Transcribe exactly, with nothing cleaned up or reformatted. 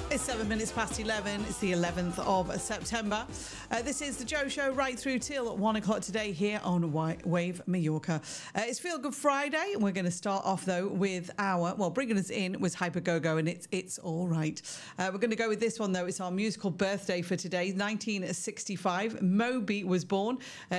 It's seven minutes past eleven. It's the eleventh of September. Uh, this is the Joe Show right through till one o'clock today here on Wave Mallorca. Uh, it's Feel Good Friday, and we're going to start off though with our well, bringing us in was Hyper Go-Go, and it's it's all right. Uh, we're going to go with this one though. It's our musical birthday for today, nineteen sixty-five. Moby was born. Uh,